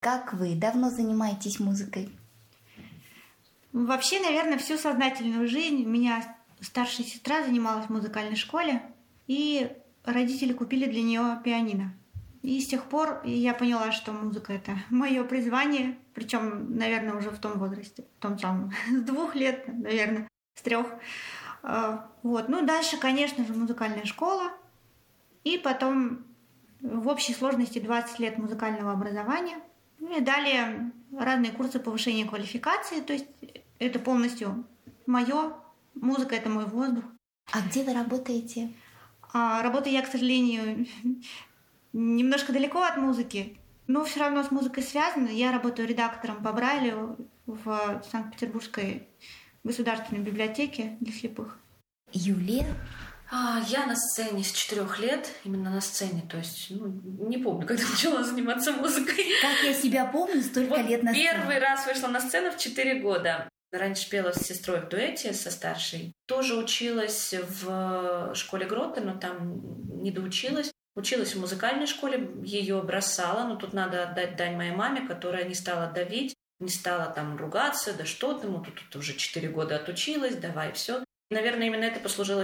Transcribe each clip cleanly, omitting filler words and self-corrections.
Как вы? Давно занимаетесь музыкой? Вообще, наверное, всю сознательную жизнь у меня старшая сестра занималась в музыкальной школе, и родители купили для нее пианино. И с тех пор я поняла, что музыка — это мое призвание, причем, наверное, уже в том возрасте, в том самом, с 2 лет, наверное, с 3. Вот. Ну, дальше, конечно же, музыкальная школа, и потом в общей сложности 20 лет музыкального образования. Ну и далее разные курсы повышения квалификации, то есть это полностью мое, музыка — это мой воздух. А где вы работаете? Работаю я, к сожалению, немножко далеко от музыки, но все равно с музыкой связана. Я работаю редактором по Брайлю в Санкт-Петербургской государственной библиотеке для слепых. Юлия? Я на сцене с 4 лет, именно на сцене, то есть, не помню, когда начала заниматься музыкой. Как я себя помню, столько лет на сцене. Первый раз вышла на сцену в 4 года. Раньше пела с сестрой в дуэте, со старшей. Тоже училась в школе Грота, но там не доучилась. Училась в музыкальной школе, ее бросала, но тут надо отдать дань моей маме, которая не стала давить, не стала там ругаться, да что ты, тут уже 4 года отучилась, давай все. Наверное, именно это послужило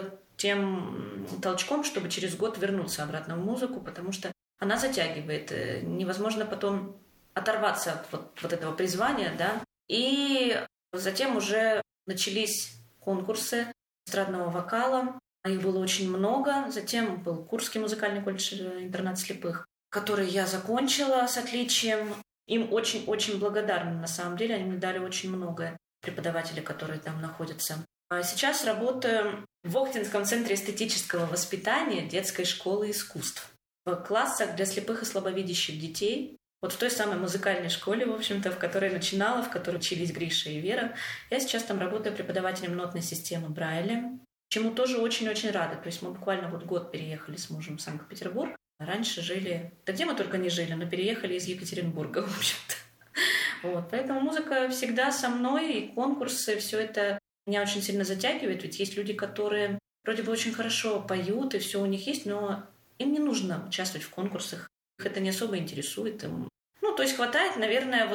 тем толчком, чтобы через год вернуться обратно в музыку, потому что она затягивает. Невозможно потом оторваться от вот этого призвания, да. И затем уже начались конкурсы эстрадного вокала. Их было очень много. Затем был Курский музыкальный колледж интернат слепых, который я закончила с отличием. Им очень-очень благодарна, на самом деле. Они мне дали очень многое, преподаватели, которые там находятся. А сейчас работаю в Охтинском центре эстетического воспитания детской школы искусств. В классах для слепых и слабовидящих детей. Вот в той самой музыкальной школе, в общем-то, в которой начинала, в которой учились Гриша и Вера. Я сейчас там работаю преподавателем нотной системы Брайля, чему тоже очень-очень рада. То есть мы буквально год переехали с мужем в Санкт-Петербург. Раньше жили... Да где мы только не жили, но переехали из Екатеринбурга, в общем-то. Вот. Поэтому музыка всегда со мной, и конкурсы, все это меня очень сильно затягивает. Ведь есть люди, которые вроде бы очень хорошо поют, и все у них есть, но им не нужно участвовать в конкурсах. Их это не особо интересует. То есть хватает, наверное,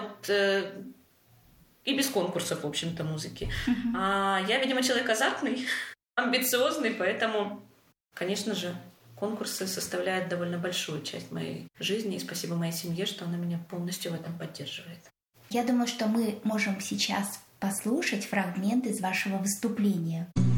и без конкурсов, в общем-то, музыки. А я, видимо, человек азартный, амбициозный, поэтому, конечно же, конкурсы составляют довольно большую часть моей жизни. И спасибо моей семье, что она меня полностью в этом поддерживает. Я думаю, что мы можем сейчас послушать фрагмент из вашего выступления.